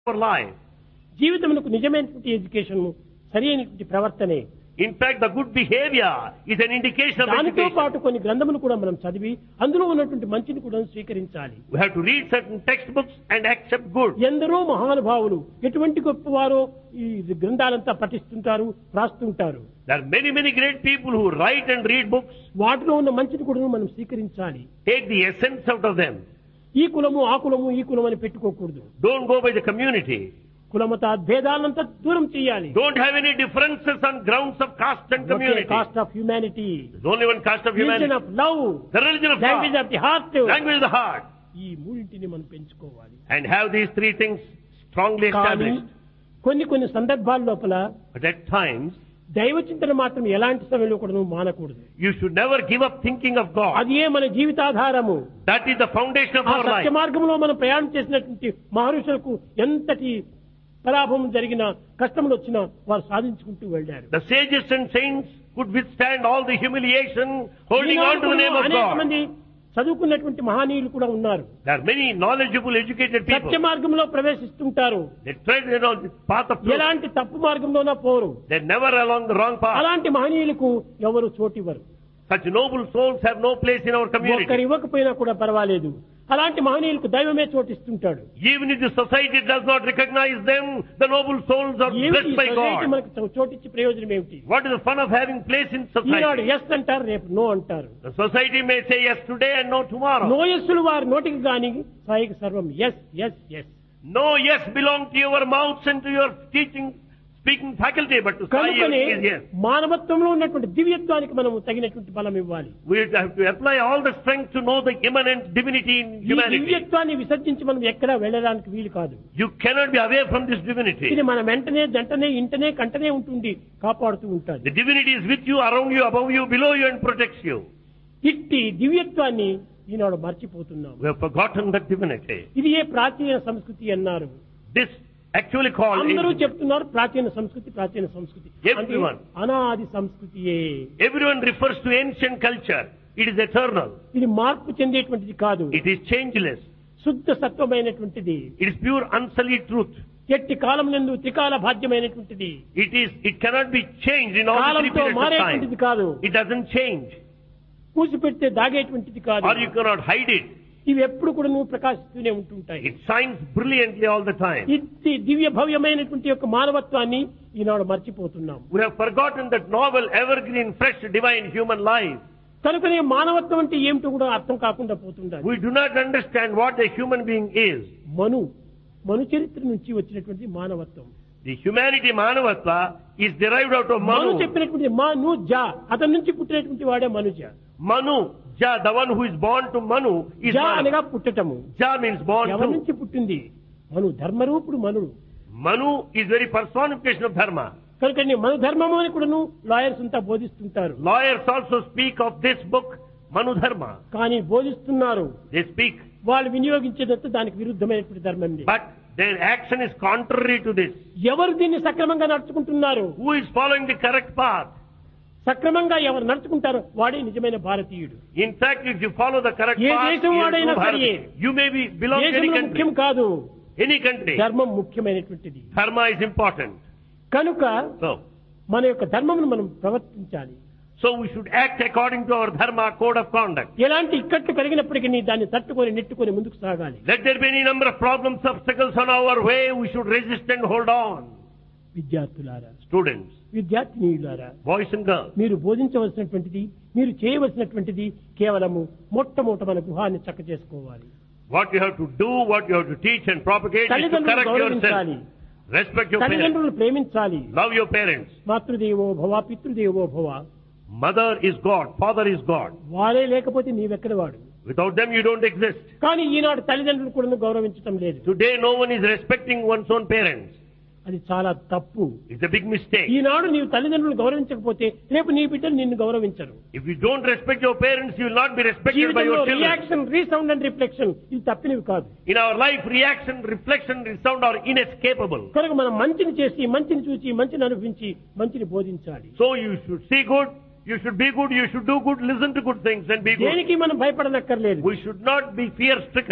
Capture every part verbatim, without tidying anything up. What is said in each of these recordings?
our life. జీవితమునకు నిజమైనటువంటి education సరి అయినటువంటి ప్రవర్తనే. In fact, the good behavior is an indication of దానితో education. పాటు కొన్ని గ్రంథములు కూడా మనం చదివి అందులో ఉన్నటువంటి మంచిని కూడా స్వీకరించాలి. We have to read certain textbooks and accept good. ఎందరో మహానుభావులు ఎటువంటి గొప్పవారో ఈ గ్రంథాలంతా పఠిస్తుంటారు, రాస్తుంటారు. There are many, many great people who write and read books. వాటిలో ఉన్న మంచిని కూడా మనం స్వీకరించాలి. Take the essence out of them. ఈ కులము ఆ కులము ఈ కులం అని పెట్టుకోకూడదు. Don't go by the community. కులమత భేదాలంతా దూరం చేయాలి. Don't have any differences on grounds of caste and community. Cost of humanity, There's only one caste of humanity. Religion of love, The religion of language love, of the heart. language of the heart. ఈ మూడింటిని మనం పెంచుకోవాలి. And have these three things strongly కానీ established. కొన్ని కొన్ని సందర్భాల లోపల But at times, దైవ చింతన మాత్రం ఎలాంటి సమయంలో కూడా నువ్వు మానకూడదు. you should never give up thinking of God. అది ఏ మన జీవితాధారము. That is the foundation of ఆ our సత్య life. మార్గంలో మనం ప్రయాణం చేసినటువంటి మహర్షులకు ఎంతటి పరాభవం జరిగినా కష్టములు వచ్చినా వారు సాధించుకుంటూ వెళ్ళారు. The sages and saints could withstand all the humiliation holding on to the name of అనేక God. మంది చదువుకున్నటువంటి మహనీయులు కూడా ఉన్నారు. There are many knowledgeable, educated Satya people. మార్గంలో ప్రవేశిస్తుంటారు. They tread you know, the path of truth. ఎలాంటి తప్పు మార్గంలోనా పోరు. They're never along the wrong path. అలాంటి మహనీయులకు ఎవరు చోటివ్వరు. Such noble souls have no place in our ఒక్కరు community. ఇవ్వకపోయినా కూడా పర్వాలేదు. అలాంటి మహనీయులకు దైవమే చోటిస్తుంటాడు. Even if the society does not recognize them, the noble souls are ఏమిటి blessed by సొసైటీ God. మనకు చోటిచ్చి ప్రయోజనం ఏమిటి? What is the fun of having place in Eenadu society? Yes అంటారు, రేపు నో అంటారు. The society may say yes today and no tomorrow. No ఎస్సులు వారి నోటికి గాని సాయికి సర్వం yes yes yes. No yes belong to your mouths and to your teaching, speaking faculty, but to Sai కనుకనే is yes. మానవత్వంలో ఉన్నటువంటి దివ్యత్వానికి మనం తగినటువంటి బలం ఇవ్వాలి. We have to apply all the strength to know the immanent divinity in ఈ humanity. దివ్యత్వాన్ని విసర్జించి మనం ఎక్కడా వెళ్ళడానికి వీలు కాదు. You cannot be away from this divinity. ఇది మన వెంటనే జంటనే ఇంటనే కంటనే ఉంటుంది, కాపాడుతూ ఉంటుంది. The divinity is with you, around you, above you, below you, and protects you. ఇట్టి దివ్యత్వాన్ని ఈనాడు మర్చిపోతున్నాం. We have forgotten that divinity. ఇది ఏ ప్రాచీన సంస్కృతి అన్నారు. This actually called అందరూ ancient. చెప్తున్నారు ప్రాచీన సంస్కృతి ప్రాచీన సంస్కృతి. Everyone. అంటే అనాది సంస్కృతియే. Everyone refers to ancient culture. It is eternal. ఇది మార్పు చెందేటువంటిది కాదు. It is changeless. శుద్ధ సత్వమైనటువంటిది. It is pure unsullied truth. ఎట్టి కాలం నందు త్రికాల భాగ్యమైనటువంటిది. It is. It cannot be changed in all the three కాలంతో periods of మారేటువంటిది time. కాదు. It doesn't change, పూసి పెడితే దాగేటువంటిది కాదు. or you cannot hide it. ఇవి ఎప్పుడు కూడా నువ్వు ప్రకాశిస్తూనే ఉంటుంటాయి. It shines brilliantly all the time. ఇది దివ్య భవ్యమైనటువంటి యొక్క మానవత్వాన్ని ఈనాడు మర్చిపోతున్నాం. We have forgotten that novel, evergreen, fresh, divine human life. కనుకనే మానవత్వం అంటే ఏమిటో కూడా అర్థం కాకుండా పోతుండాలి. We do not understand what a human being is. మను మను చరిత్ర నుంచి వచ్చినటువంటి మానవత్వం. The humanity Manavatva is derived out of Manu Manu. చెప్పినటువంటి మను జా, అతని నుంచి పుట్టినటువంటి వాడే మనుజ. Manu, Ja, the one who is born to Manu is జా Manu. అనగా పుట్టటము. Ja means born ఎవరి to. నుంచి పుట్టింది? మను ధర్మరూపుడు మనుడు. Manu is very personification of Dharma. కనుక మను ధర్మము అని కూడాను లాయర్స్ అంతా బోధిస్తుంటారు. Lawyers also speak of this book, Manu Dharma. కానీ బోధిస్తున్నారు, They speak, వాళ్ళు వినియోగించేదంతా దానికి విరుద్ధమైనటువంటి ధర్మం. but their action is contrary to this. ఎవరు దీన్ని సక్రమంగా నడుచుకుంటున్నారు? Who is following the correct path? సక్రమంగా ఎవరు నడుచుకుంటారో వాడే నిజమైన భారతీయుడు. In fact, if you follow the correct A path, దేశం you are వాడైనా true సరే, Bharati. You may be belong to any దేశంలో country. ముఖ్యం కాదు, Any country. ధర్మం ముఖ్యమైనటువంటిది. Dharma is important. కనుక So, మన యొక్క ధర్మమును మనం ప్రవర్తించాలి. so we should act according to our Dharma code of conduct. ఎలాంటి ఇక్కట్లు కలిగినప్పటికీ దాన్ని తట్టుకొని నెట్టుకొని ముందుకు సాగాలి. Let there be any number of problems, obstacles on our way, we should resist and hold on. విద్యార్థులారా, Students, విద్యార్థినీయులారా, boys and girls, మీరు బోధించవలసినటువంటిది, మీరు చేయవలసినటువంటిది కేవలము మొట్టమొదట మన గృహాన్ని చక్క చేసుకోవాలి. what you have to do, what you have to teach and propagate is to తల్లిదండ్రులను correct గౌరవించాలి. yourself. Respect your parents. తల్లిదండ్రులను ప్రేమించాలి. Love your parents. మాతృదేవో భవ పితృదేవో భవ. Mother is God. Father is God. వారే లేకపోతే నీవెక్కడ వాడు. Without them you don't exist. కానీ ఈనాడు తల్లిదండ్రులు కూడా గౌరవించడం లేదు. Today no one is respecting one's own parents. అది చాలా తప్పు. It's a big mistake. ఈనాడు నీవు తల్లిదండ్రులు గౌరవించకపోతే రేపు నీ బిడ్డలు నిన్ను గౌరవించరు. If you don't respect your parents, you will not be respected by జీవితంలో your children. Reaction, resound and reflection ఇది తప్పినవి కాదు. In our life, reaction, reflection, resound are inescapable. కనుక మనం మంచిని చేసి, మంచిని చూసి, మంచిని అనుభవించి, మంచిని బోధించాలి. So you should see good, you should be good, you should do good, listen to good things and be good. దేనికి మనం భయపడనక్కర్లేదు. We should not be fear stricken.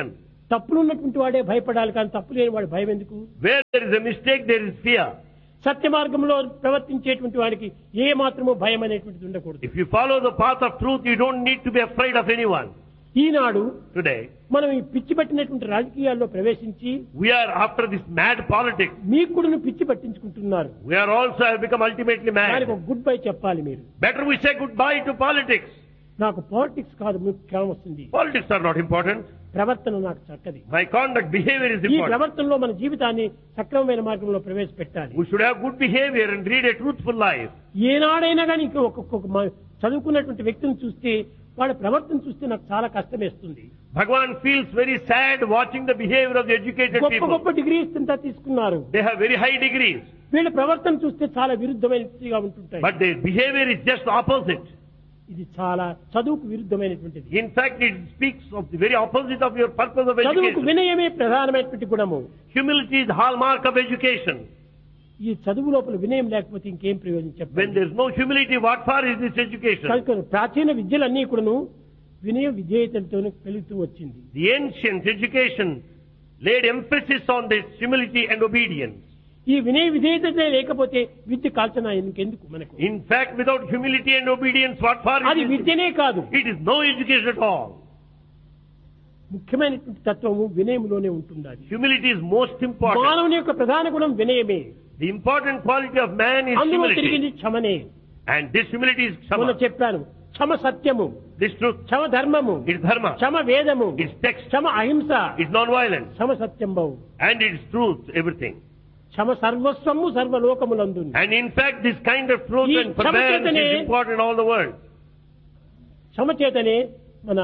తప్పులు ఉన్నటువంటి వాడే భయపడాలి, కానీ తప్పు లేని వాడు భయం ఎందుకు? Where there is a mistake, there is fear. సత్య మార్గంలో ప్రవర్తించేటువంటి వాడికి ఏ మాత్రమూ భయం అనేటువంటిది ఉండకూడదు. If you follow the path of truth, you don't need to be afraid of anyone. Eenadu Today, మనం ఈ పిచ్చి పట్టినటువంటి రాజకీయాల్లో ప్రవేశించి we are after this mad politics. మీకు కూడా పిచ్చి పట్టించుకుంటున్నారు. We are also have become ultimately దానికి mad. ఒక గుడ్ బై చెప్పాలి మీరు. Better we say goodbye to politics. నాకు పాలిటిక్స్ కాదు ముఖ్యం వస్తుంది. Politics are not important. ప్రవర్తన నాకు చక్కది. My conduct, behavior is ఈ important. ప్రవర్తనలో మన జీవితాన్ని సక్రమమైన మార్గంలో ప్రవేశపెట్టాలి. We should have good behavior and lead a truthful life. ఏనాడైనా కానీ ఇంకా ఒక్కొక్క మ- చదువుకున్నటువంటి వ్యక్తిని చూస్తే వాళ్ళ ప్రవర్తన చూస్తే నాకు చాలా కష్టమేస్తుంది. Bhagavan feels very sad watching the behavior of the educated గొప్ప people. గొప్ప డిగ్రీస్ ఇంత తీసుకున్నారు. They have very high degrees, వీళ్ళ ప్రవర్తన చూస్తే చాలా విరుద్ధమైనదిగా ఉంటుంటాయి. but their behavior is just opposite. ఇది చాలా చదువుకు విరుద్ధమైనటువంటిది. In fact, it speaks of the very opposite of your purpose of చదువుకు education. వినయమే ప్రధానమైనటువంటి గుణము. Humility is the hallmark of education. ఈ చదువు లోపల వినయం లేకపోతే ఇంకేం ప్రయోజనం When చెప్పండి. there is no humility, what for is this education? కనుక ప్రాచీన విద్యలన్నీ కూడాను వినయ విధేయతలతో పెరుగుతూ వచ్చింది. The ancient education laid emphasis on this humility and obedience. ఈ వినయ విధేయత లేకపోతే విద్య కాల్చన ఇంకెందుకు మనకు? In fact, without humility and obedience, what for అది is this? విద్యనే కాదు. It is no education at all. ముఖ్యమైనటువంటి తత్వము వినయములోనే ఉంటుంది. అది Humility is most important. మానవుని యొక్క ప్రధాన గుణం వినయమే. The important quality of man is అందులో తిరిగింది humility. క్షమనే. And this humility is మొన్న Kshama. చెప్పాను, క్షమ సత్యము, This truth క్షమ ధర్మము, is Dharma. క్షమ వేదము, It's text. క్షమ అహింస, It's non-violence. క్షమ సత్యం బహు, And it's truth, everything. Kshama Sarvasvamu సర్వలోకములందు. And in fact, this kind of truth ఈ and forbearance క్షమచేతనే- is important in all the world. క్షమ చేతనే మన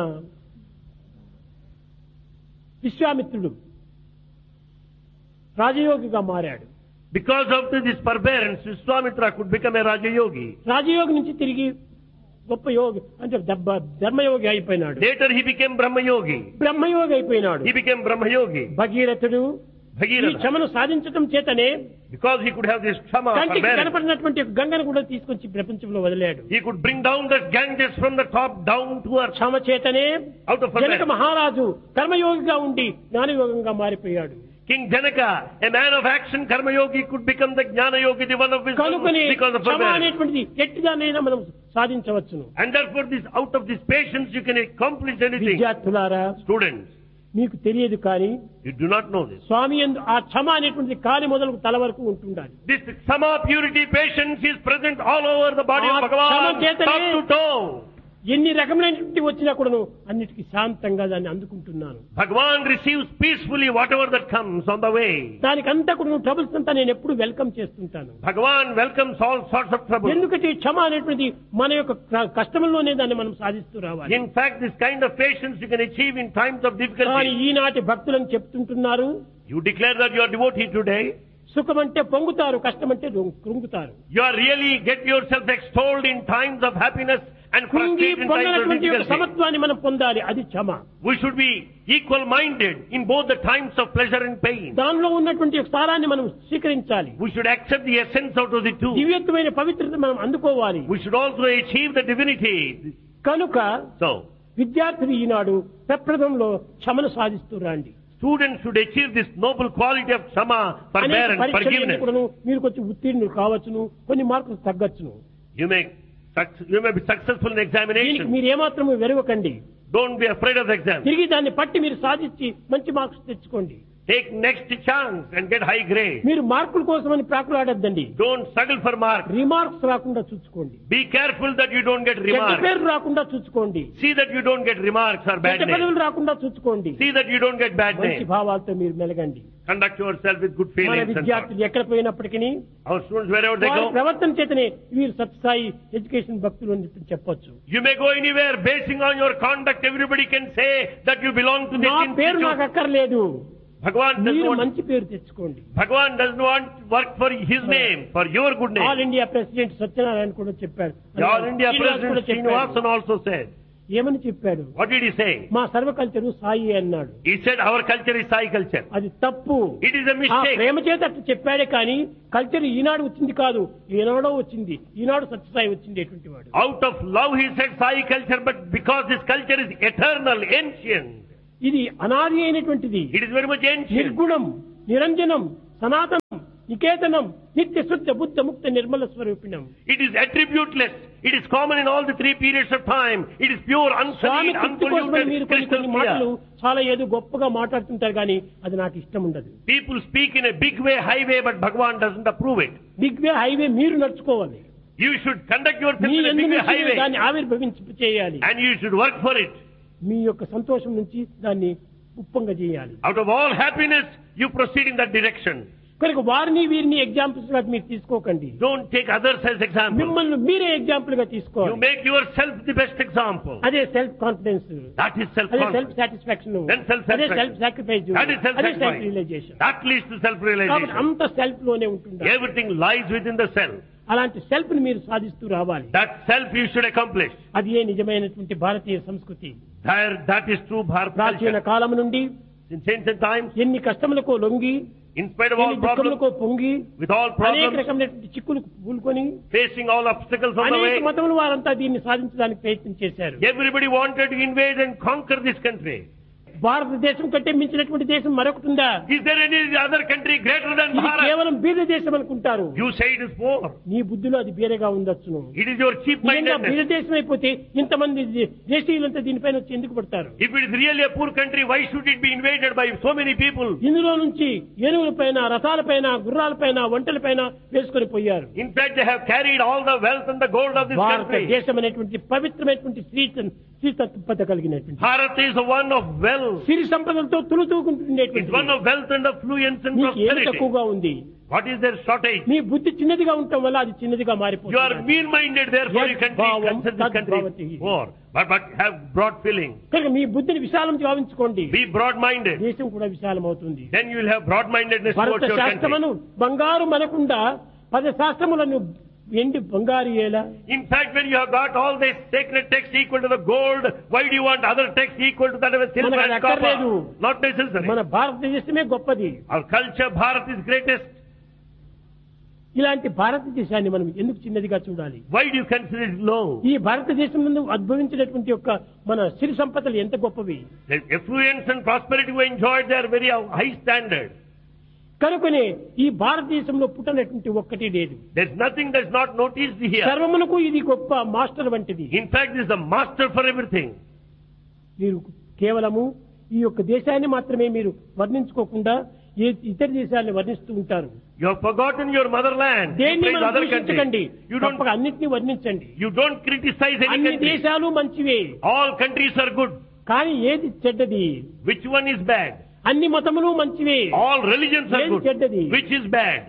విశ్వామిత్రుడు రాజయోగిగా మారాడు. Because of this forbearance, Vishwamitra could become a Raja Yogi. రాజయోగి నుంచి తిరిగి గొప్ప యోగి అంటే దబ్బ- ధర్మయోగి అయిపోయినాడు. Later he became Brahma Yogi. బ్రహ్మయోగి అయిపోయినాడు. He became Brahma Yogi. భగీరథుడు ఈ Bhagirath. క్షమను సాధించటం చేతనే Because he could have this Kshama, కంటికి forbearance. కనపడినటువంటి గంగను కూడా తీసుకొచ్చి ప్రపంచంలో వదిలాడు. He could bring down the Ganges from the top down to earth. క్షమ చేతనే Out of జనక forbearance. మహారాజు కర్మయోగిగా ఉండి జ్ఞానయోగంగా మారిపోయాడు. King Janaka, a man of action, Karma Yogi, could become the Jnana Yogi, the one of wisdom, కనుకని because of Kshama forbearance. అనేటువంటిది ఎట్టిదానైనా మనం సాధించవచ్చును. And therefore, this out of this patience, you can accomplish anything. విద్యార్థులారా, Students, మీకు తెలియదు కానీ you do not know this. స్వామి యందు ఆ క్షమ అనేటువంటిది కాలి మొదలకు తల వరకు ఉంటుండాలి. This Sama, purity, patience is present all over the body of Ah, Bhagavan, Sama Chetane- top to toe. ఎన్ని రకమైనటువంటి వచ్చినా కూడాను అన్నిటికీ శాంతంగా దాన్ని అందుకుంటున్నాను. Bhagavan receives peacefully whatever that comes on the way. దానికంతా కూడా ట్రబుల్స్ అంతా నేను ఎప్పుడు వెల్కమ్ చేస్తుంటాను. Bhagavan welcomes all sorts of trouble. ఎందుకంటే ఈ క్షమ అనేటువంటిది మన యొక్క క- కష్టంలోనే దాన్ని మనం సాధిస్తూ రావాలి. In fact, this kind of patience you can achieve in times of కానీ difficulty. ఈనాటి భక్తులను చెప్తుంటున్నారు, You declare that you are devotee today. సుఖం అంటే పొంగుతారు, కష్టం అంటే రొం- కృంగుతారు. You are really get yourself extolled in times of happiness and కృంగి frustrated in times of పొందనటువంటి యొక్క difficulty. సమత్వాన్ని మనం పొందాలి, అది క్షమ. We should be equal-minded in both the times of pleasure and pain. దానిలో ఉన్నటువంటి యొక్క సారాన్ని మనం స్వీకరించాలి. We should accept the essence out of the two. దివ్యత్వమైన పవిత్రత మనం అందుకోవాలి. We should also achieve the divinity. కనుక So, విద్యార్థులు ఈనాడు ప్రప్రథంలో క్షమను సాధిస్తూ రండి. students should achieve this noble quality of Sama, అనేక forbearance, పరీక్షలు forgiveness. కూడాను మీరు కొంచెం ఉత్తీర్ణులు కావచ్చును, కొన్ని మార్కులు తగ్గచ్చును. You may, suc- you may be successful in దీనికి examination. మీరు ఏమాత్రము వెరవకండి. Don't be afraid of the exam. తిరిగి దాన్ని పట్టి మీరు సాధించి మంచి మార్క్స్ తెచ్చుకోండి. Take next chance and get high grade. మీరు మార్కుల కోసమని ప్రాకులాడద్దండి. Don't struggle for marks. Remarks రాకుండా చూసుకోండి. Be careful that you don't get చెడ్డ remarks. పేరు రాకుండా చూసుకోండి. See that you don't get remarks or bad చెడ్డ names. పదవులు రాకుండా చూసుకోండి. See that you don't get bad మంచి names. భావాలతో మీరు మెలగండి. Conduct yourself with good మన feelings and thoughts. విద్యార్థులు ఎక్కడ పోయినప్పటికీ Our students, wherever they వారి go, ప్రవర్తన చేతనే వీరు సత్సాయి ఎడ్యుకేషన్ భక్తులు అని చెప్పి చెప్పొచ్చు. you may go anywhere. Basing on your conduct, everybody can say that you belong to this నా పేరు నాకు institute. అక్కర్లేదు, Bhagavan does మీరు not, మంచి పేరు తెచ్చుకోండి. Bhagavan does not work for his name, for your good all name. India president Satyanarayana కూడా చెప్పారు. The All India శ్రీనివాస్ కూడా President చెప్పాడు. Srinivasan also said. ఏమని చెప్పాడు? What did he say? మా సర్వకల్చరు సాయి అన్నాడు. He said our culture is Sai culture. అది తప్పు. It is a ఆ mistake. ప్రేమ చేత అట్లా చెప్పాడే కానీ కల్చర్ ఈనాడు వచ్చింది కాదు, ఈనాడో వచ్చింది. ఈనాడు సత్యసాయి వచ్చింది ఎటువంటి వాడు. Out of love he said Sai culture, but because this culture is eternal, ancient. ఇది అనాది అయినటువంటిది. It is very much ancient. నిర్గుణం, నిరంజనం, సనాతనం, నికేతనం, నిత్య శుద్ధ బుద్ధ ముక్త Nirmala స్వరూపిణం. It is attributeless. It is common in all the three periods of time. It is pure, Swamy unsullied, తృప్తి కోసమని మీరు unpolluted, కొన్ని కొన్ని crystal మాటలు clear. చాలా ఏదో గొప్పగా మాట్లాడుతుంటారు కానీ అది నాకు ఇష్టం ఉండదు. People speak in a big way, high way, but Bhagavan doesn't approve it. Big way highway మీరు నడుచుకోవాలి. You should conduct yourself me in a ఎందు big way, నుంచి high way, దాన్ని ఆవిర్భవించి చేయాలి. and you should work for it. మీ యొక్క సంతోషం నుంచి దాన్ని ఉప్పంగా చేయాలి. Out of all happiness, you proceed in that direction. కనుక వారిని వీరిని ఎగ్జాంపుల్స్ గా మీరు తీసుకోకండి. Don't take others as examples. మిమ్మల్ని మీరే ఎగ్జాంపుల్ గా You తీసుకోవాలి. make yourself the best example. అదే సెల్ఫ్ కాన్ఫిడెన్స్, That is అదే self-confidence. సెల్ఫ్ సాటిస్ఫాక్షన్, Then అదే self-satisfaction. Self sacrifice, That is అదే self self-sacrifice. Realisation. That leads to కాబట్టి self-realization. అంత సెల్ఫ్ లోనే ఉంటుంది. Everything lies within the self. అలాంటి self ని మీరు సాధిస్తూ రావాలి. That self you should accomplish. అది ఏ నిజమైనటువంటి భారతీయ సంస్కృతి. There, that is true Bharat ప్రాచీన culture. కాలం నుండి Since ancient times, ఎన్ని కష్టములకు లొంగి, in spite of all ఎన్ని problems, దుఃఖములకు పొంగి, with all అనేక problems, రకమైనటువంటి చిక్కులు పూలుకొని facing all obstacles on the అనేక way, మతముల వారంతా దీన్ని సాధించడానికి ప్రయత్నం చేశారు. everybody wanted to invade and conquer this country. భారతదేశం కంటే మించినటువంటి దేశం మరొకటి ఉందా? Is there any other country greater than ఇది Bharat? కేవలం బీద దేశం అనుకుంటారు. You say it is poor. నీ బుద్ధిలో అది బేరేగా ఉండొచ్చును. It is your cheap నిజంగా బీద mindedness. దేశం అయిపోతే ఇంతమంది దే- దేశీయులంతా దీనిపైన వచ్చి ఎందుకు పడతారు? If it is really a poor country, why should it be invaded by so many people? ఇందులో నుంచి ఏనుగుల పైన, రథాల పైన, గుర్రాల పైన, వంటల పైన వేసుకొని పోయారు. In fact, they have carried all the wealth and the gold of this country. భారతదేశం అనేటువంటి పవిత్రమైనటువంటి స్త్రీ స్త్రీ తత్పత కలిగినటువంటి Bharat is the one of wealth. సిరి సంపదలతో It's తులుతూకుంటుండేటువంటి one of wealth and affluence and మీకు ఏమి prosperity. తక్కువగా ఉంది? What is their shortage? మీ బుద్ధి చిన్నదిగా ఉండటం వల్ల అది చిన్నదిగా You are మారిపోతుంది. mean-minded, therefore you can Yad consider this country bhavati. poor. But, but have broad feeling. కనుక మీ బుద్ధిని విశాలం గావించుకోండి. Be broad-minded. దేశం కూడా విశాలం అవుతుంది. Then you will have broad-mindedness Bharata towards your country. శాస్త్రమును బంగారు మనకుండా పద శాస్త్రములను ఎండి బంగారు ఎలా? In fact, when you have got all these sacred texts equal to the gold, why do you want other texts equal to that of a silver మనకు and అది అక్కర్లేదు. copper? Not necessary. మన భారతదేశమే గొప్పది. Our culture, Bharat is greatest. ఇలాంటి భారతదేశాన్ని మనం ఎందుకు చిన్నదిగా చూడాలి? Why do you consider it low? ఈ భారతదేశం నుండి ఉద్భవించినటువంటి యొక్క మన సిరి సంపదలు ఎంత గొప్పవి. The affluence and prosperity we enjoyed, they are very high standard. కనుకనే ఈ భారతదేశంలో పుట్టినటువంటి ఒక్కటి లేదు. There's nothing that's not noticed here. సర్వమునకు ఇది గొప్ప మాస్టర్ వంటిది. In fact, this is the master for everything. మీరు కేవలము ఈ యొక్క దేశాన్ని మాత్రమే మీరు వర్ణించుకోకుండా ఏ ఇతర దేశాలను వర్ణిస్తూ ఉంటారు. You have forgotten your motherland. You దేన్ని praise మనం other దూషించకండి, countries. You don't, తప్పక అన్నిటినీ వర్ణించండి. you don't criticize any అన్ని country. దేశాలు మంచివే, All countries are good. కానీ ఏది చెడ్డది? Which one is bad? అన్ని మతములు మంచివే, All religions are ఏది good. చెడ్డది? Which is bad?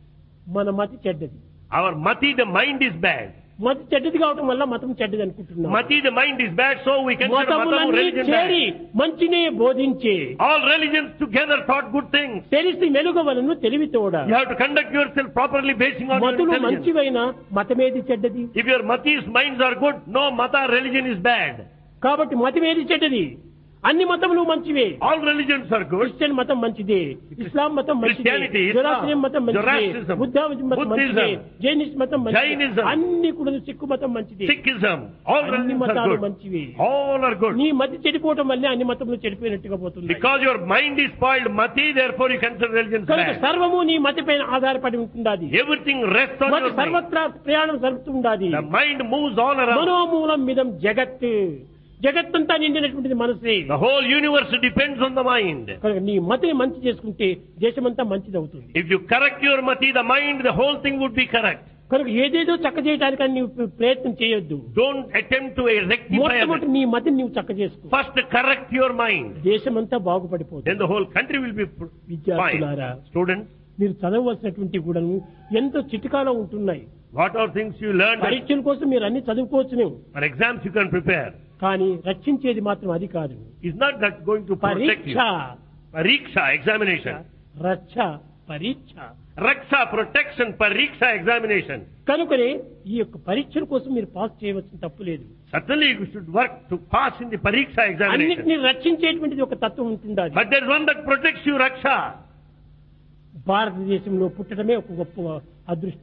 మన మతి చెడ్డది. Our mati, the mind is bad. మతి చెడ్డది కావటం వల్ల మతం చెడ్డది అనుకుంటున్నాం. Mati, the mind is bad, so we consider matamu మతములన్నీ religion చేరి bad. మంచినే బోధించే All religions together taught good things. తెలిసి మెలుగవలను తెలివితోడ. You have to conduct yourself properly basing on your మతులు intelligence. మంచివైన మతమేది చెడ్డది? If your matis minds are good, no mata religion is bad. కాబట్టి మతమేది చెడ్డది? అన్ని మతములు మంచివే. All religions are good. Christian మతం మంచిదే, ఇస్లాం మతం మంచిదే, Christianity, Islam, జొరాస్ట్రియన్ మతం మంచిదే, Zoroastrianism, బుద్ధాయిజం మతం మంచిదే, Buddhism, జైనిస్ట్ మతం మంచిదే, Jainism, అన్ని కూడా సిక్కు మతం మంచిదే. Sikhism, all అన్ని religions are మతాలు good. మంచివే. All are good. నీ మతి చెడిపోవటం వల్లే అన్ని మతములు చెడిపోయినట్టుగా పోతుంది. Because your mind is spoiled mati, therefore you consider religions కనుక bad. సర్వము నీ మతి పైన ఆధారపడి ఉంటుండాది. Everything rests on మతి your mind. సర్వత్రా ప్రయాణం జరుగుతుండాది. The mind moves all around. మనోమూలం మిదం జగత్, జగత్తంతా నిండినటువంటిది మనసే. The whole universe depends on the mind. కనుక నీ మతిని మంచి చేసుకుంటే దేశమంతా మంచిది అవుతుంది. If you correct your mati, the mind, the whole thing would be correct. కనుక ఏదేదో చక్క చేయడానికి నీవు ప్రయత్నం చేయొద్దు. Don't attempt to rectify మొట్టమొదటి everything. నీ మతిని నీవు చక్క చేసుకో. First correct your mind. దేశమంతా బాగుపడిపోతుంది. Then the whole country will be fine. విద్యార్థులారా, Students, మీరు చదవవలసినటువంటి కూడా ఎంతో చిటికాలో ఉంటున్నాయి. what are things you learned? పరీక్షల కోసం మీరు అన్ని చదువుకోవచ్చు. For exams you can prepare. కానీ రక్షించేది మాత్రం అది కాదు. It's not that going to protect పరీక్ష, you. Pariksha, examination. రక్ష, పరీక్ష. Raksha, protection. Pariksha, examination. కనుకనే ఈ యొక్క పరీక్షల కోసం మీరు పాస్ చేయవలసిన తప్పు లేదు. Certainly you should work to pass in the Pariksha examination. అన్నిటిని రక్షించేటువంటిది ఒక తత్వం ఉంటుండాలి. But there's one that protects you, Raksha. భారతదేశంలో పుట్టడమే ఒక గొప్ప అదృష్టము.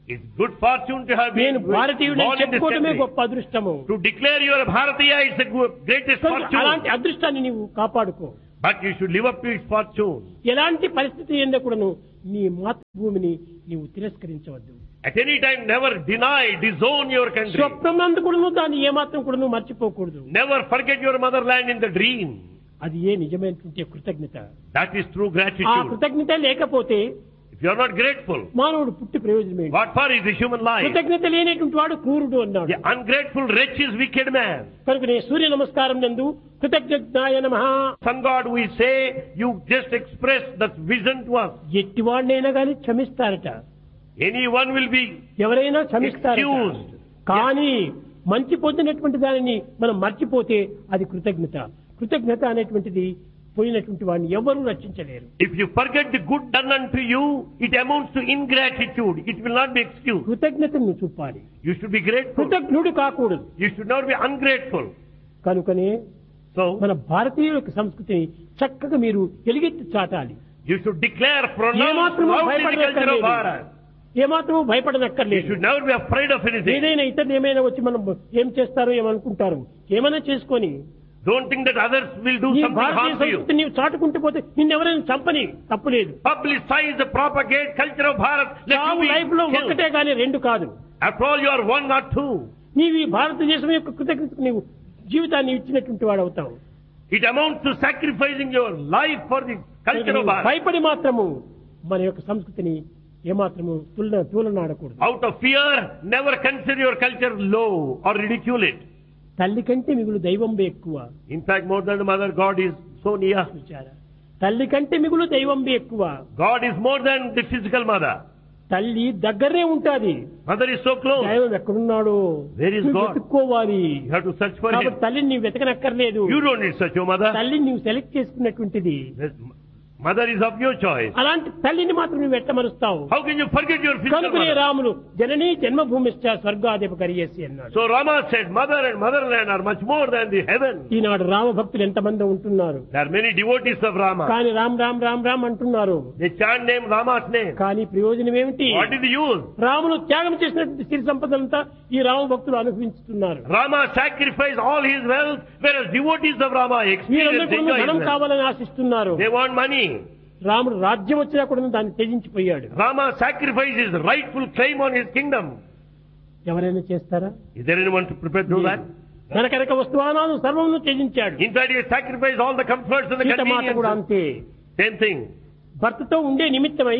It's good fortune to have been నేను భారతీయుడని born in this చెప్పుకోవడమే country. గొప్ప అదృష్టము. To declare you are a Bharatiya is the good- greatest కనుక అలాంటి fortune. అదృష్టాన్ని నీవు కాపాడుకో. But you should live up to its fortune. ఎలాంటి పరిస్థితి ఎందు కూడాను నీ మాతృభూమిని నీవు తిరస్కరించవద్దు. At any time, never deny, disown your country. స్వప్నం నందు కూడాను దాన్ని ఏమాత్రం కూడాను మర్చిపోకూడదు. Never forget your motherland in the dream. అది ఏ నిజమైనటువంటి కృతజ్ఞత. That is true ఆ gratitude. కృతజ్ఞత లేకపోతే If you are not grateful, మానవుడు పుట్టి ప్రయోజనం ఏంటి? what for is the human life? కృతజ్ఞత లేనటువంటి వాడు క్రూరుడు అన్నాడు. The ungrateful wretch is wicked man. కనుక నేను సూర్య నమస్కారం నందు కృతజ్ఞాయ నమః Sun God, we say, you just express that vision to us. ఎట్టివాడినైనా కానీ క్షమిస్తారట. Anyone will be ఎవరైనా క్షమిస్తారట. excused. కానీ మంచి పొందినటువంటి దానిని మనం మర్చిపోతే అది కృతజ్ఞత. కృతజ్ఞత అనేటువంటిది పోయినటువంటి వాడిని ఎవరూ రక్షించలేరు. If you forget the good done unto you, it amounts to ingratitude. It will not be excused. కృతజ్ఞతను చూపాలి. You should be grateful. కృతజ్ఞుడు కాకూడదు. You should not be ungrateful. కనుకనే So, మన భారతీయుల యొక్క సంస్కృతిని చక్కగా మీరు ఎలుగెత్తి చాటాలి. you should declare, pronounce ఏమాత్రమూ loudly the culture of భయపడనక్కర్లేదు. Bharat. ఏమాత్రమూ You భయపడనక్కర్లేదు. should never be afraid of anything. ఏదైనా ఇతరులు ఏమైనా వచ్చి మనం ఏం చేస్తారో ఏమనుకుంటారు ఏమైనా చేసుకొని Don't think that others will do నీ something Bharatiya harm to you. సంస్కృతి నీవు చాటుకుంటూ పోతే నిన్నెవరైనా చంపని తప్పులేదు. Publicize the propagate culture of Bharat. Let చావు you లైఫ్ లో be killed. ఒక్కటే కానీ రెండు కాదు. After all, you are one, not two. నీవు ఈ భారతదేశం యొక్క కృతజ్ఞతకు నీవు జీవితాన్ని ఇచ్చినటువంటి వాడు అవుతావు. It amounts to sacrificing your life for the culture of Bharat. భయపడి మాత్రము మన యొక్క సంస్కృతిని ఏమాత్రము తులన తూలనాడకూడదు. Out of fear, never consider your culture low or ridicule it. తల్లి కంటే మిగులు దైవం ఎక్కువ. In fact, more than the mother, God is so near. చూచారా? తల్లి కంటే మిగులు దైవం ఎక్కువ. God is more than the physical mother. తల్లి దగ్గరే ఉంటాది. Mother is so close. దైవం ఎక్కడున్నాడు? Where is నువ్వు God? వెతుక్కోవాలి. You have to search for కాబట్టి him. తల్లిని నీవు వెతకనక్కర్లేదు. You don't need such a mother. తల్లిని నీవు select చేసుకున్నటువంటిది. Mother is of your choice. అలాంటి తల్లిని మాత్రం నువ్వు ఎట్టమరుస్తావు. How can you forget your physical కనుకనే mother? రాములు జననీ జన్మభూమిశ్చ స్వర్గాధిప కరియేసి అన్నాడు. So Rama said, mother and motherland are much more than the heaven. ఈనాడు రామ భక్తులు ఎంతమంది ఉంటున్నారు. There are many devotees of Rama. కానీ రామ్ రామ్ రామ్ రామ్ అంటున్నారు. They chant name Rama's name. కానీ ప్రయోజనం ఏమిటి? What is the use? Ramulu త్యాగం చేసినటువంటి సిరి సంపదంతా ఈ రామ భక్తులు అనుభవిస్తున్నారు. Rama sacrificed all his wealth, whereas devotees of Rama experience వీరందరూ enjoy ధనం his wealth. కావాలని ఆశిస్తున్నారు. They want money. రాముడు రాజ్యం వచ్చినా కూడా దాన్ని త్యజించిపోయాడు. Rama sacrificed his rightful claim on his kingdom. ఎవరైనా చేస్తారా? Is there anyone to prepare to do that? కనకనక వస్తువానాలు సర్వమును త్యజించాడు. In fact, he sacrificed all the comforts and the సీతమాత కూడా conveniences. అంతే. Same thing. భర్తతో ఉండే నిమిత్తమై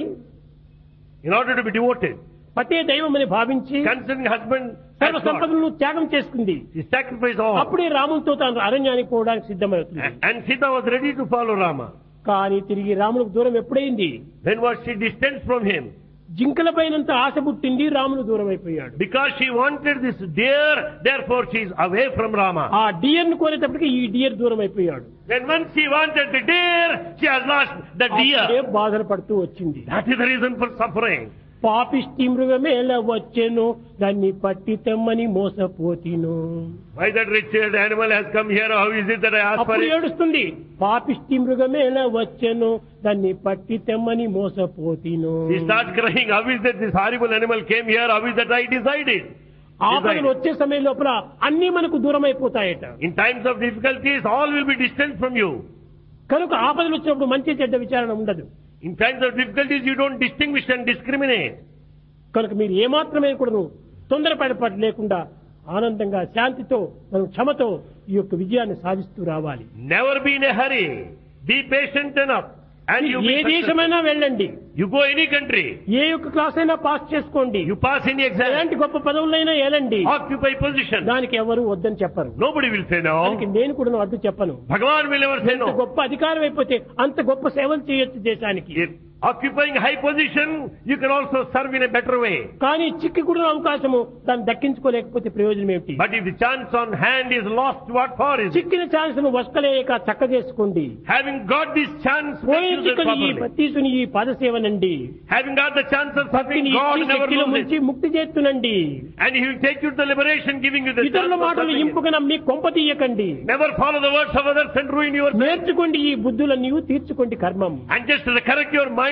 In order to be devoted, పతే దైవమని భావించి considering husband సర్వ as God, సంపదలను త్యాగం చేసుకుంది. he sacrificed all. అప్పుడే రాములతో తాను అరణ్యానికి పోవడానికి సిద్ధమవుతుంది. And Sita was ready to follow Rama. కానీ తిరిగి రాములకు దూరం ఎప్పుడైంది? When was she distant from him? జింకల పైనంత ఆశ పుట్టింది, రాములు దూరం అయిపోయాడు. Because she wanted this deer, therefore she is away from Rama. ఆ డియర్ ను కోరేటప్పటికి ఈ డియర్ దూరం అయిపోయాడు. Then once she wanted the deer, she has lost the అప్పుడే deer. బాధలు పడుతూ వచ్చింది. That is the reason for suffering. పాపిష్టి మృగమేల వచ్చెను దాన్ని పట్టి తెమ్మని మోసపోతిను. Why that wretched animal has come here? How is it that I asked for అప్పుడు it? ఏడుస్తుంది, పాపిష్టి మృగమేల వచ్చెను దాన్ని పట్టి తెమ్మని మోసపోతిను. She starts crying. How is that this horrible animal came here? How is that I decided? ఆపదలు వచ్చే సమయం లోపల అన్ని మనకు దూరం అయిపోతాయట. In times of difficulties, all will be distant from you. కనుక ఆపదలు వచ్చినప్పుడు మంచి చెడ్డ విచారణ ఉండదు. In times of difficulties, you don't distinguish and discriminate. కనుక మీరు ఏమాత్రమే కూడా తొందరపడి లేకుండా ఆనందంగా శాంతితో మనం క్షమతో ఈ యొక్క విజయాన్ని సాధిస్తూ రావాలి. Never be in a hurry. Be patient enough. And you A be successful. దేశమైనా వెళ్ళండి, You go any country. ఏ యొక్క క్లాస్ అయినా పాస్ చేసుకోండి, You pass any exam. ఎలాంటి గొప్ప పదవులైనా ఏలండి, Occupy position. దానికి ఎవరు వద్దని చెప్పరు. Nobody will say no. దానికి నేను కూడా వద్దు చెప్పను. Bhagavan will never say ఎంత no. గొప్ప అధికారం అయిపోతే అంత గొప్ప సేవలు చేయొచ్చు దేశానికి. If occupying high position, you can also serve in a better way. కానీ చిక్కి కూడా అవకాశము దాన్ని దక్కించుకోలేకపోతే ప్రయోజనం ఏమిటి? But if the chance on hand is lost, what for is it? చిక్కిన ఛాన్స్ ను వస్కలేక చక్క చేసుకోండి. Having got this chance, make పోయిన use of it చిక్కని ఈ properly. తీసుని ఈ పాదసేవనండి. Having got the chance of serving భక్తిని God, ఇచ్చి never శక్తిలో lose ముంచి it. ముక్తి చేస్తునండి. And He will take you to the liberation, giving you the chance ఇతరుల of మాటలు serving Him. ఇంపుగా నమ్మి కొంప తీయకండి. Never follow the words of others and ruin yourself. నేర్చుకోండి ఈ బుద్ధులను నీవు తీర్చుకోండి కర్మం. And just to correct your mind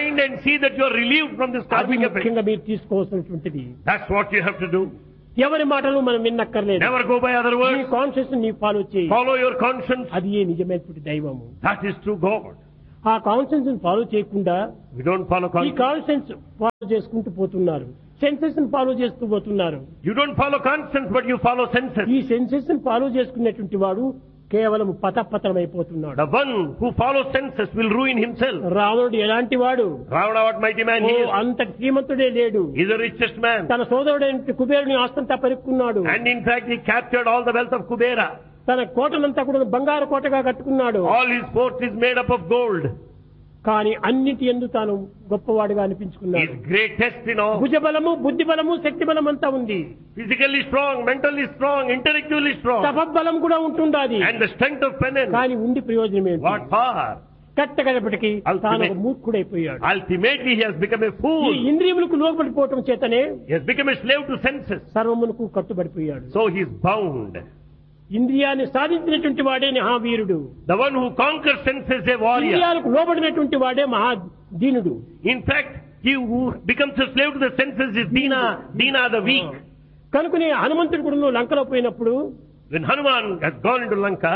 mind and see that you are relieved from this అది karmic effect. ముఖ్యంగా మీరు తీసుకోవాల్సినటువంటిది. That's what you have to do. ఎవరి మాటలు మనం విన్నక్కర్లేదు. Never go by other నీ words. కాన్షియస్ నీ ఫాలో చేయి. Follow your conscience. అది ఏ నిజమైనటువంటి దైవము. That is true God. ఆ కాన్షియన్స్ ఫాలో చేయకుండా We don't follow ఈ conscience. కాన్షియన్స్ ఫాలో చేసుకుంటూ పోతున్నారు. సెన్సెస్ ఫాలో చేస్తూ పోతున్నారు. You don't follow conscience, but you follow senses. ఈ సెన్సెస్ ఫాలో చేసుకునేటువంటి వాడు కేవలం పతపతమైపోతున్నాడు. The one who follows senses will ruin himself. రావణుడు ఎలాంటి వాడు? Ravana, what mighty man he oh, is. అంతటి శ్రీమంతుడే లేడు. He's the richest man. తన సోదరుడైన కుబేరుని ఆస్తంతా పరుక్కున్నాడు. And in fact, he captured all the wealth of Kubera. తన కోటనంతా కూడా బంగారు కోటగా కట్టుకున్నాడు. All his fort is made up of gold. కానీ అన్నిటి యందు తాను గొప్పవాడుగా అనిపించుకున్నాడు. He's greatest in all. భుజబలము, బుద్ధి బలము, శక్తి బలం అంతా ఉంది. Physically strong, mentally strong, intellectually strong. తపబలం కూడా ఉంటుండాది. And the strength of penance. కానీ ఉండి ప్రయోజనం ఏంటి? What power? కట్టగడపటికి Ultimate. తాను ఒక మూర్ఖుడైపోయాడు. Ultimately, he has become a ఈ fool. ఇంద్రియములకు లోపడిపోవటం చేతనే He has become a slave to senses. సర్వమునకు కట్టుబడిపోయాడు. So he is bound. ఇంద్రియాన్ని సాధించినటువంటి వాడే మహావీరుడు. The one who conquers senses is a warrior. ఇంద్రియాలకు లోబడినటువంటి వాడే మహా దీనుడు. In fact, he who becomes a slave to the senses is Dina, Dina the weak. కనుకనే హనుమంతుడు కూడా లంకలో పోయినప్పుడు When Hanuman has gone into Lanka,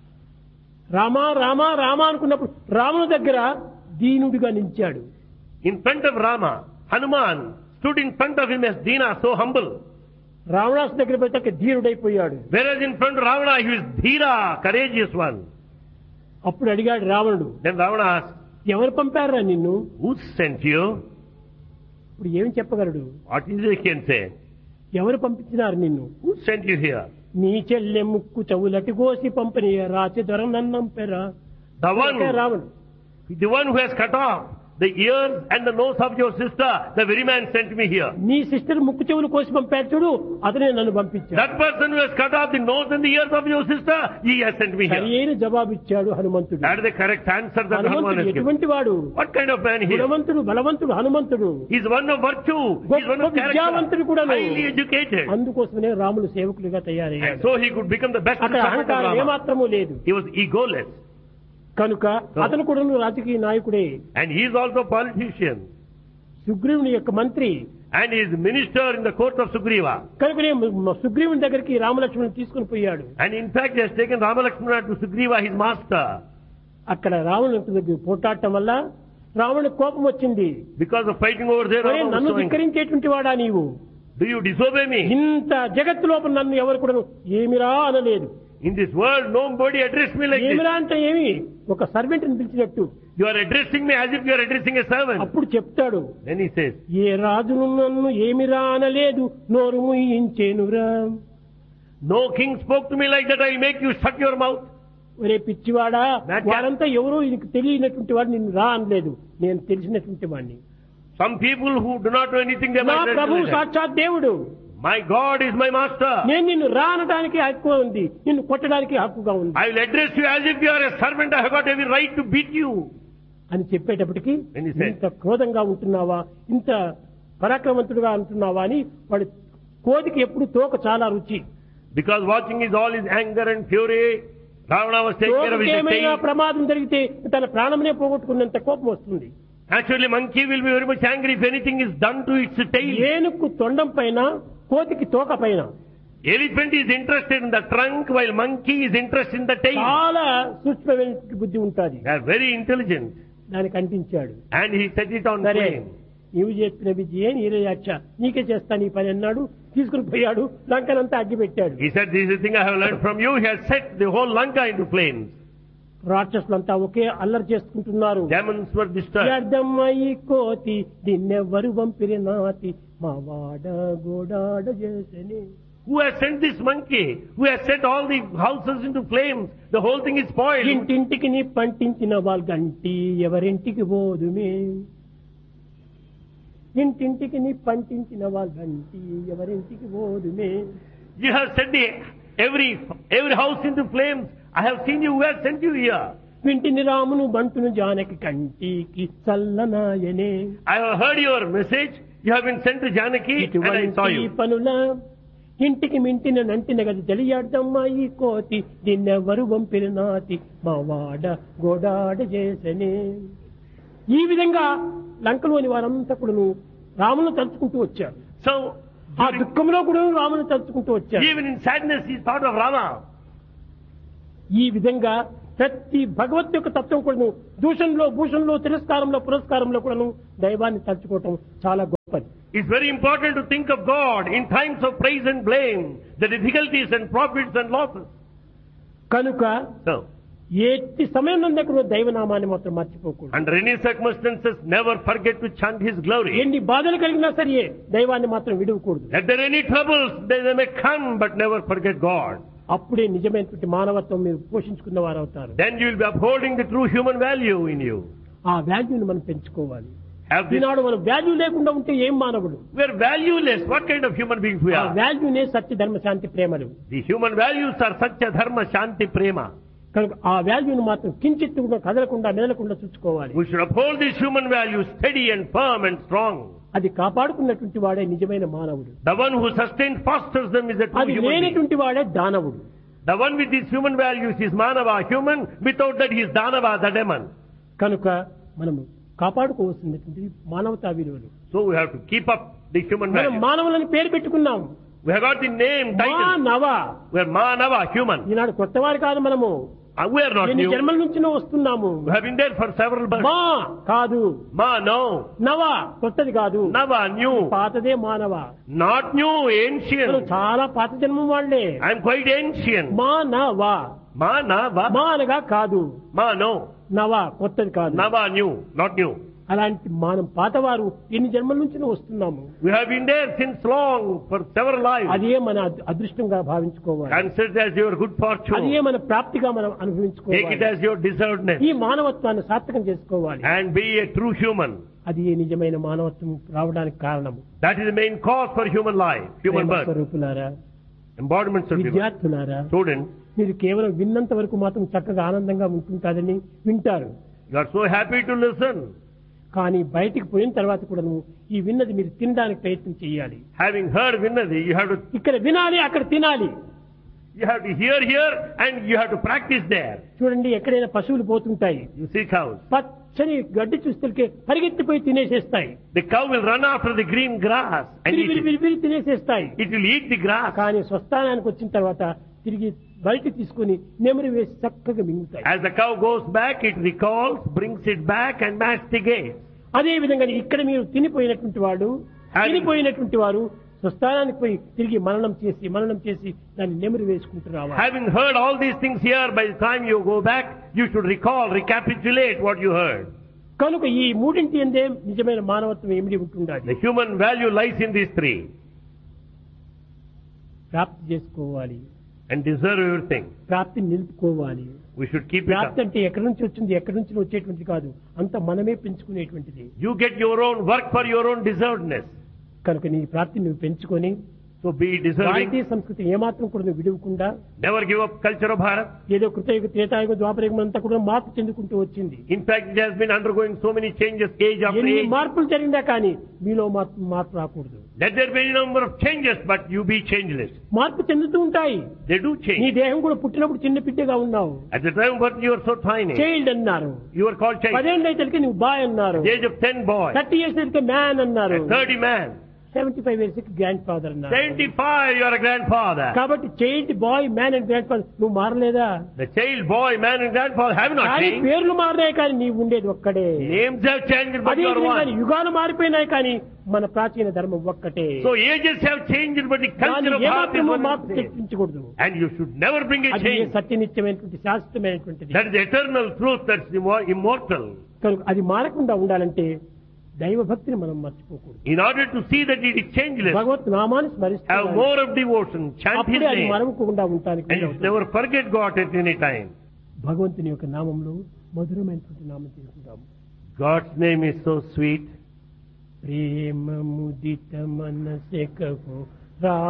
Rama Rama Rama అనుకున్నప్పుడు రాముని దగ్గర దీనుడిగా నిలిచాడు. in front of Rama, Hanuman stood in front of him as Dina, so humble. రావణాసు దగ్గర పోతే ధీరుడైపోయాడు. Whereas in front of Ravana, he was Dhira, courageous one. అప్పుడు అడిగాడు రావణుడు, Then Ravana asked, ఎవరు పంపారా నిన్ను? who sent you? ఇప్పుడు ఏం చెప్పగలడు? What is it he can say? ఎవరు పంపించినారు నిన్ను? Who sent you here? నీ చెల్లె ముక్కు చెవులటి కోసి పంపిణీ రాచి దొర నన్నం పెరా. The one, రావణుడు the one who has cut off the ears and the nose of your sister, the very man sent me here. నీ సిస్టర్ ముక్కు చెవులు కోసి పంపాడు చూడు, అతనే నన్ను పంపించాడు. That person who has cut off the nose and the ears of your sister, he has sent me సరి here. అయిన జవాబు ఇచ్చాడు హనుమంతుడు. That is the correct answer that Hanuman హనుమంతుడు has given. ఎటువంటి వాడు? What kind of man he is? గుణవంతుడు, బలవంతుడు హనుమంతుడు. He is one of virtue. He is one of గొప్ప విద్యావంతుడు character. కూడాను. Highly educated. అందుకోసమనే రాములు సేవకులుగా And తయారయ్యాడు. so he could become the best అక్కడ servant of అహంకారం Rama. ఏమాత్రము లేదు. He was egoless. కనుక అతను కూడా రాజకీయ నాయకుడే. And he is also a politician. సుగ్రీవుని యొక్క మంత్రి. And he is minister in the court of Sugriva. కనుకనే సుగ్రీవుని దగ్గరికి రామలక్ష్మణుని తీసుకుని పోయాడు. And in fact, he has taken Rama Lakshmana to Sugriva, his master. అక్కడ రావణుని దగ్గర పోటాడటం వల్ల రావణునికి కోపం వచ్చింది. Because of fighting over there, ఒరే, Rama was నన్ను so angry. ధిక్కరించేటువంటి వాడా నీవు? Do you disobey me? ఇంత జగత్తు లోపల నన్ను ఎవరు కూడా ఏమిరా అనలేదు. In this world, nobody addressed me like this. ఏమిరా అంటే ఏమి? ఒక సర్వెంట్ ని పిలిచినట్టు. You are addressing me as if you are addressing a servant. అప్పుడు చెప్తాడు, Then he says, ఏ రాజును నన్ను ఏమిరా అనలేదు, నోరు ముయించేనురా. no king spoke to me like that, I will make you shut your mouth. ఒరే పిచ్చివాడా, That- వారంతా ఎవరో నీకు తెలియనటువంటి వాడు నిన్ను రా అనలేదు, నేను తెలిసినటువంటి వాడిని. Some people who do not know anything, they నా might ప్రభు say that. సాక్షాత్ దేవుడు. My God is my master. నేను నిన్ను రా అనడానికి హక్కు ఉంది, నిన్ను కొట్టడానికి హక్కుగా ఉంది I will address you as if you are a servant. I have got every right to beat you. అని చెప్పేటప్పటికి When he said- ఇంత క్రోధంగా ఉంటున్నావా, ఇంత పరాక్రమంతుడుగా ఉంటున్నావా అని వాడు కోదికి ఎప్పుడు తోక చాలా రుచి. Because watching is all his anger and fury, Ravana was taking care of his ఏమైనా tail. ప్రమాదం జరిగితే తన ప్రాణమునే పోగొట్టుకున్నంత కోపం వస్తుంది. Actually, monkey will be very much angry if anything is done to its tail. ఏనుగు తొండం పైన, కోతికి తోక పైన. Elephant is interested in the trunk, while monkey is interested in the tail. చాలా సూక్ష్మమైన బుద్ధి ఉంటుంది. They are very intelligent. దానికి అంటించాడు. And he set it on సరే, flame. నీవు చెప్పిన విజయే నీరయాచ, నీకే చేస్తాను ఈ పని అన్నాడు. తీసుకుని పోయాడు, లంకనంతా అగ్గి పెట్టాడు. He said, this is the thing I have learned from you. He has set the whole Lanka into flames. రాక్షసులంతా ఒకే అల్లరి చేసుకుంటున్నారు. Demons were disturbed. వ్యర్థమయి కోతి దీన్నెవ్వరు వంపిరి నాతి మా వాడ గోడాడ చేసని. Who has sent this monkey? Who has set all the houses into flames? The whole thing is spoiled. ఇంటింటికి నీ పంటించిన వాళ్ళ గంటి ఎవరింటికి పోదుమే. ఇంటింటికి నీ పంటించిన వాళ్ళ గంటి ఎవరింటికి పోదుమే. You have set the, every, every house into flames. I have seen you. Who has sent you here? వింటిని రామును బంటును జానకి కంటికి చల్లనాయనే. I have heard your message. You have been sent to Janaki and I saw ఇటువంటి you. పనుల ఇంటికి మింటిన నంటిన గది తెలియడమ్మా ఈ కోతి దీన్నెవ్వరు వంపిరి నాతి మా వాడ గోడాడ చేసనే. ఈ విధంగా లంకలోని వారంతా కూడా రామును తలుచుకుంటూ వచ్చారు. So, ఆ దుఃఖంలో కూడా రామును తలుచుకుంటూ వచ్చారు. even in sadness he thought of Rama. ఈ విధంగా ప్రతి భగవత్ యొక్క తత్వం కూడాను దూషణలో భూషణలో తిరస్కారంలో పురస్కారంలో కూడాను దైవాన్ని తలుచుకోవటం చాలా గొప్పది. It's very important to think of God in times of praise and blame, the difficulties and profits and losses. కనుక So, ఎట్టి సమయం నుండి కూడా దైవనామాన్ని మాత్రం మర్చిపోకూడదు. under any circumstances, never forget to chant His glory. ఎన్ని బాధలు కలిగినా సరే దైవాన్ని మాత్రం విడవకూడదు. Let there any troubles, they they may come, but never forget God. అప్పుడే నిజమైనటువంటి మానవత్వం మీరు పోషించుకున్న వారు అవుతారు. Then you will be upholding the true human value in you. ఆ వాల్యూని మనం పెంచుకోవాలి. Have this. ఈనాడు మనం వాల్యూ లేకుండా ఉంటే ఏం మానవుడు? We are valueless. What kind of human beings we ఆ are? వాల్యూనే సత్య ధర్మ శాంతి ప్రేమలు. The human values are Satya, Dharma, Shanti, Prema. కనుక ఆ వాల్యూని మాత్రం కించిత్తు కూడా కదలకుండా మెదలకుండా చూసుకోవాలి. We should uphold these human values steady and firm and strong. అది కాపాడుకున్నటువంటి వాడే నిజమైన మానవుడు. The one who sustains, fosters them is a true అది human being. లేనటువంటి వాడే దానవుడు. The one with these human values is Manava, human. Without that he is Danava, the demon. కనుక మనము కాపాడుకోవాల్సినటువంటి మానవతా విలువలు. So we have to keep up the human మనం values. మానవులని పేరు పెట్టుకున్నాం. We have got the name, title. మానవ. We are Manava, human. ఈనాడు కొత్త వారు కాదు మనము. Uh, We are not ఎన్ని new. జన్మల నుంచి వస్తున్నాము. We have been there for several births. మా కాదు, Ma, no. నవ కొత్తది కాదు, Nava, new. పాతదే మానవ. Not new, మనం ancient. చాలా పాత జన్మం వాళ్ళే. I am quite ancient. మానవ. Ma, Nava. మా అనగా కాదు, Ma, no. నవ కొత్తది కాదు. Nava, new. Not new. అలాంటి మనం పాతవారు ఎన్ని జన్మల నుంచి వస్తున్నాము. We have been there since long for several lives. అదే మన అద్- అదృష్టంగా భావించుకోవాలి. Consider it as your good అదే fortune. మన ప్రాప్తిగా మనం Take it అనుభవించుకోవాలి. as your deservedness. ఈ మానవత్వాన్ని సార్థకం చేసుకోవాలి. And be a true human. అది ఏ నిజమైన మానవత్వం రావడానికి కారణము. That is the main cause for human life, human birth. స్వరూపులారా, Embodiments of human. విద్యార్థులారా, Students, మీరు కేవలం విన్నంత వరకు మాత్రం చక్కగా ఆనందంగా ఉంటుంటారని వింటారు. you are so happy to listen. కానీ బయటికి పోయిన తర్వాత కూడా నువ్వు ఈ విన్నది మీరు తినడానికి ప్రయత్నం చేయాలి. Having heard Vinadi, you have to ఇక్కడ వినాలి, అక్కడ తినాలి. you have to hear here and you have to practice there. చూడండి, ఎక్కడైనా పశువులు పోతుంటాయి, You see cows. పచ్చని గడ్డి చూస్తే పరిగెత్తిపోయి తినేసేస్తాయి. The cow will run after the green grass and విరి eat విరి it. విరి విరి తినేసేస్తాయి. It will eat the grass. కానీ స్వస్థానానికి వచ్చిన తర్వాత తిరిగి బయట తీసుకుని నెమరు వేసి చక్కగా మింగుతాయి. As the cow goes back, it recalls, brings it back and masticates. అదే విధంగా ఇక్కడ మీరు తినిపోయినటువంటి వాడు Having- తినిపోయినటువంటి వారు స్వస్థానానికి పోయి తిరిగి మననం చేసి మననం చేసి దాన్ని నెమరు వేసుకుంటూ రావాలి. Having heard all these things here, by the time you go back, you should recall, recapitulate what you heard. కనుక ఈ మూడింటి ఎందే నిజమైన మానవత్వం ఏమిటి ఉంటుండాలి. The human value lies in these three. ప్రాప్తి చేసుకోవాలి, And deserve everything. ప్రాప్తిని నిలుపుకోవాలి. We should keep it ప్రాప్తి up. అంటే ఎక్కడి నుంచి వచ్చింది, ఎక్కడి నుంచి వచ్చేటువంటిది కాదు, అంత మనమే పెంచుకునేటువంటిది. You get your own work for your own deservedness. కనుక నీ ప్రాప్తిని నువ్వు పెంచుకొని So be deserving. భారతీయ సంస్కృతి ఏమాత్రం కూడా నువ్వు విడవకుండా Never give up culture of Bharat. ఏదో కృతయుగ త్రేతాయుగ ద్వాపరయుగం అంతా కూడా మార్పు చెందుకుంటూ వచ్చింది. In fact, it has been undergoing so many changes age after ఎన్ని age. మార్పులు జరిగినా కానీ మీలో మార్పు మార్పు రాకూడదు. Let there be a number of changes, but you be changeless. మార్పు చెందుతూ ఉంటాయి. They do నీ change. దేహం కూడా పుట్టినప్పుడు చిన్న బిడ్డగా ఉన్నావు, At the time of birth, you are so tiny. Child అన్నారు. You are called child. పదేళ్ళు అయితే నువ్వు బాయ్ అన్నారు. At the age of ten, boy. Thirty years అయితే మ్యాన్ అన్నారు. At thirty, man. Seventy five years grand father అన్నారు. seventy-five, you are a grandfather. కాబట్టి child bye man and grand father నువ్వు మారలేదా? The child, boy, man and grandfather have not కానీ changed. పేర్లు మారినాయి కానీ నీవు ఉండేది ఒక్కడే. Names have changed, but అదే you are విధంగా one. యుగాలు మారిపోయినాయి కానీ మన ప్రాచీన ధర్మం ఒక్కటే. So ages have changed, but the దాన్ని culture of Bharat is ఏమాత్రమూ one మార్పు and the same. తెప్పించకూడదు. And you should never bring a అది change. సత్యనిత్యమైనటువంటి శాశ్వతమైనటువంటిది. That is the eternal truth, that's immo- immortal. కనుక అది మారకుండా ఉండాలంటే దైవ భక్తిని మనం మర్చిపోకూడదు. In order to see that it is changeless, భగవత్ నామాన్ని have స్మరిస్తూ more of devotion, chant His అప్పుడే అది name, మరవకుండా ఉంటానికి and you should never forget God at any time. భగవంతుని యొక్క నామంలో మధురమైనటువంటి నామం తీసుకుంటాము. God's name is so sweet. ప్రేమ ముదిత మనసెకకు రా